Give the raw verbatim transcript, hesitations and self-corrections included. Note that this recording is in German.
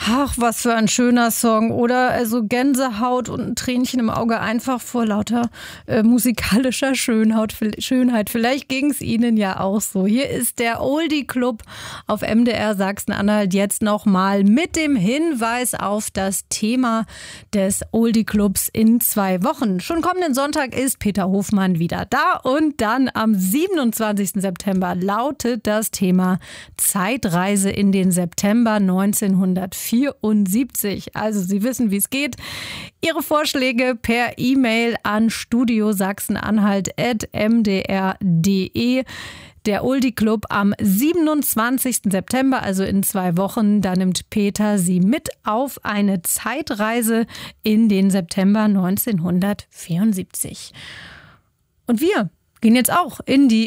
Ach, was für ein schöner Song. Oder also Gänsehaut und ein Tränchen im Auge einfach vor lauter äh, musikalischer Schönheit. Schönheit. Vielleicht ging es Ihnen ja auch so. Hier ist der Oldie Club auf M D R Sachsen-Anhalt jetzt nochmal mit dem Hinweis auf das Thema des Oldie Clubs in zwei Wochen. Schon kommenden Sonntag ist Peter Hofmann wieder da und dann am siebenundzwanzigsten September lautet das Thema Zeitreise in den September neunzehnhundertvierundsiebzig. Also Sie wissen, wie es geht. Ihre Vorschläge per E-Mail an studiosachsenanhalt at m d r punkt d e. Der Oldie Club am siebenundzwanzigsten September, also in zwei Wochen, da nimmt Peter Sie mit auf eine Zeitreise in den September neunzehnhundertvierundsiebzig. Und wir gehen jetzt auch in die